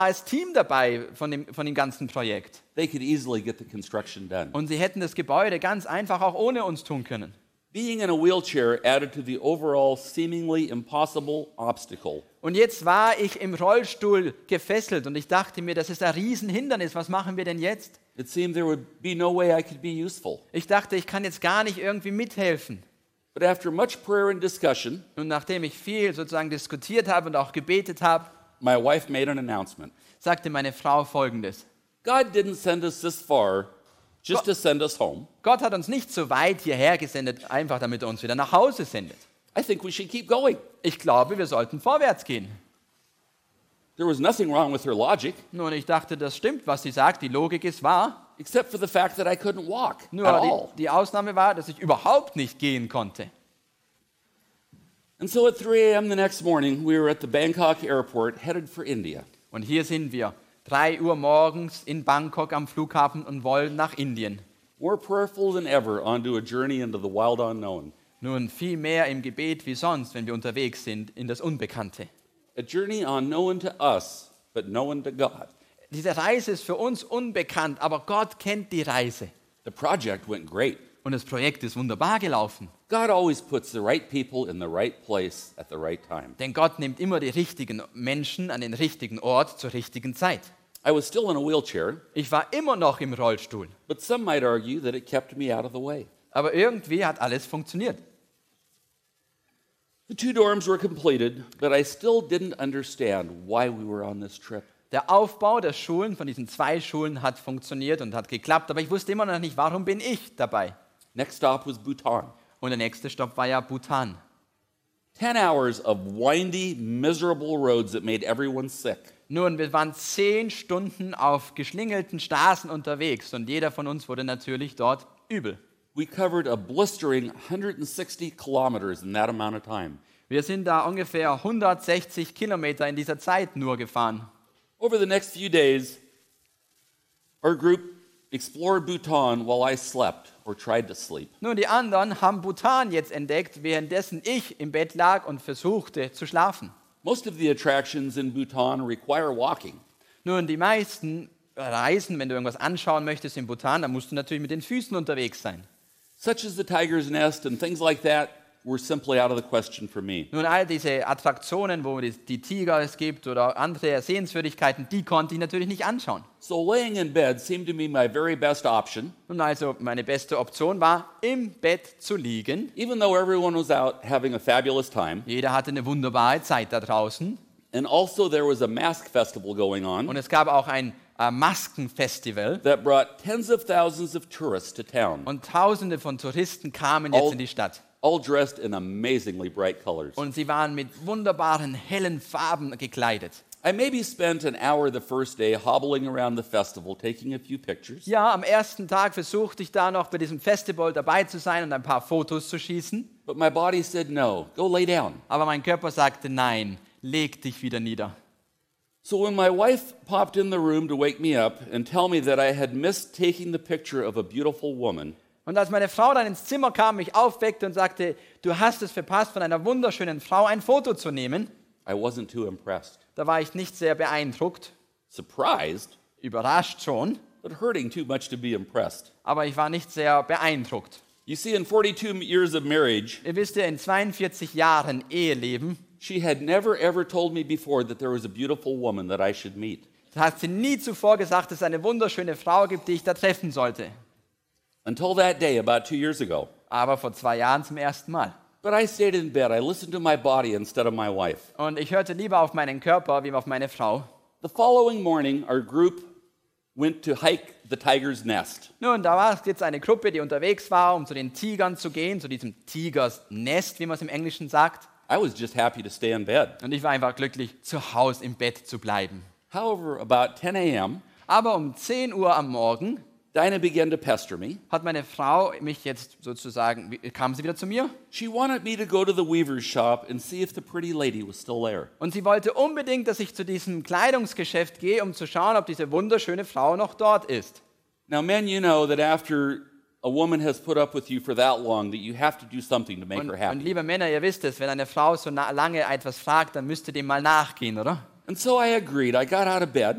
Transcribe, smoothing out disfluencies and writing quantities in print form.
als Team dabei von dem ganzen Projekt. They could easily get the construction done. Und sie hätten das Gebäude ganz einfach auch ohne uns tun können. Being in a wheelchair added to the overall seemingly impossible obstacle. Und jetzt war ich im Rollstuhl gefesselt und ich dachte mir, das ist ein Riesenhindernis. Was machen wir denn jetzt? It seemed there would be no way I could be useful. Ich dachte, ich kann jetzt gar nicht irgendwie mithelfen. But after much prayer and discussion, Und nachdem ich viel sozusagen diskutiert habe und auch gebetet habe, my wife made an announcement. sagte meine Frau Folgendes. God didn't send us this far just to send us home. Gott hat uns nicht so weit hierher gesendet, einfach damit er uns wieder nach Hause sendet. I think we should keep going. Ich glaube, wir sollten vorwärts gehen. There was nothing wrong with her logic, Nun, ich dachte, das stimmt, was sie sagt. Die Logik ist wahr. except for the fact that I couldn't walk at Nur all. die Ausnahme war, dass ich überhaupt nicht gehen konnte. And so at 3 a.m. the next morning, we were at the Bangkok airport headed for India. Und hier sind wir, 3 Uhr morgens in Bangkok am Flughafen und wollen nach Indien. More prayerful than ever onto a journey into the wild unknown. Nun, viel mehr im Gebet wie sonst, wenn wir unterwegs sind in das Unbekannte. A journey unknown to us, but known to God. Diese Reise ist für uns unbekannt, aber Gott kennt die Reise. The project went great. Und das Projekt ist wunderbar gelaufen. God always puts the right people in the right place at the right time. Denn Gott nimmt immer die richtigen Menschen an den richtigen Ort zur richtigen Zeit. I was still in a wheelchair, Ich war immer noch im Rollstuhl. but some might argue that it kept me out of the way. Aber irgendwie hat alles funktioniert. The 2 dorms were completed, but I still didn't understand why we were on this trip. Der Aufbau der Schulen, von diesen 2 Schulen, hat funktioniert und hat geklappt. Aber ich wusste immer noch nicht, warum bin ich dabei? Next stop was Bhutan. Und der nächste Stopp war ja Bhutan. 10 hours of windy, miserable roads that made everyone sick. Nun, wir waren 10 Stunden auf geschlingelten Straßen unterwegs und jeder von uns wurde natürlich dort übel. We covered a blistering 160 kilometers in that amount of time. Wir sind da ungefähr 160 Kilometer in dieser Zeit nur gefahren. Over the next few days, our group explored Bhutan while I slept or tried to sleep. Nun, die anderen haben Bhutan jetzt entdeckt, währenddessen ich im Bett lag und versuchte zu schlafen. Most of the attractions in Bhutan require walking. Nun, die meisten Reisen, wenn du irgendwas anschauen möchtest in Bhutan, dann musst du natürlich mit den Füßen unterwegs sein. Such as the tiger's nest and things like that were simply out of the question for me. Nun, all diese Attraktionen, wo es die Tiger es gibt oder andere Sehenswürdigkeiten, die konnte ich natürlich nicht anschauen. So laying in bed seemed to be my very best option, Nun, also meine beste Option war, im Bett zu liegen. even though everyone was out having a fabulous time. Jeder hatte eine wunderbare Zeit da draußen. And also there was a mask festival going on Und es gab auch ein Maskenfestival. that brought tens of thousands of tourists to town, Und Tausende von Touristen kamen jetzt in die Stadt. all dressed in amazingly bright colors. Und sie waren mit wunderbaren, hellen Farben gekleidet. I maybe spent an hour the first day hobbling around the festival, taking a few pictures. Ja, am ersten Tag versuchte ich da noch bei diesem Festival dabei zu sein und ein paar Fotos zu schießen. But my body said, no, go lay down. Aber mein Körper sagte, nein, leg dich wieder nieder. So when my wife popped in the room to wake me up and tell me that I had missed taking the picture of a beautiful woman, Und als meine Frau dann ins Zimmer kam, mich aufweckte und sagte, du hast es verpasst, von einer wunderschönen Frau ein Foto zu nehmen, I wasn't too impressed. da war ich nicht sehr beeindruckt, Surprised, überrascht schon, but hurting too much to be impressed. aber ich war nicht sehr beeindruckt. You see, in 42 years of marriage, Ihr wisst ja, in 42 Jahren Eheleben, she had never ever told me before that there was a beautiful woman that I should meet. da hat sie nie zuvor gesagt, dass es eine wunderschöne Frau gibt, die ich da treffen sollte. Until that day, about 2 years ago. Aber vor 2 Jahren zum ersten Mal. But I stayed in bed. I listened to my body instead of my wife. Und ich hörte lieber auf meinen Körper wie auf meine Frau. The following morning, our group went to hike the tiger's nest. Nun, da war jetzt eine Gruppe, die unterwegs war, um zu den Tigern zu gehen, zu diesem Tigers Nest, wie man es im Englischen sagt. I was just happy to stay in bed. Und ich war einfach glücklich, zu Hause im Bett zu bleiben. However, about 10 a.m., Aber um 10 Uhr am Morgen Dinah began to pester me. hat meine Frau mich jetzt sozusagen, kam sie wieder zu mir She wanted me to go to the weaver's shop and see if the pretty lady was still there. und sie wollte unbedingt, dass ich zu diesem Kleidungsgeschäft gehe, um zu schauen, ob diese wunderschöne Frau noch dort ist. Now, men, you know that after a woman has put up with you for that long, that you have to do something to make her Und happy. liebe Männer, ihr wisst es, wenn eine Frau so lange etwas fragt, dann müsst ihr dem mal nachgehen, oder? And so I agreed. I got out of bed.